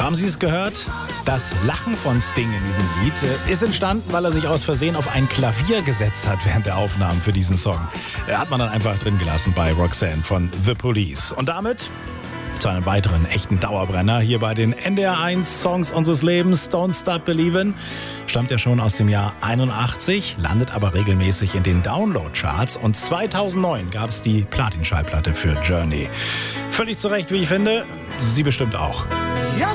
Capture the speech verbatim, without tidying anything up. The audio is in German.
Haben Sie es gehört? Das Lachen von Sting in diesem Lied äh, ist entstanden, weil er sich aus Versehen auf ein Klavier gesetzt hat während der Aufnahmen für diesen Song. Er hat man dann einfach drin gelassen bei Roxanne von The Police. Und damit zu einem weiteren echten Dauerbrenner hier bei den N D R eins Songs unseres Lebens. Don't Stop Believin'. Stammt ja schon aus dem Jahr einundachtzig, landet aber regelmäßig in den Download-Charts. Und zweitausendneun gab es die Platin-Schallplatte für Journey. Völlig zu Recht, wie ich finde. Sie bestimmt auch.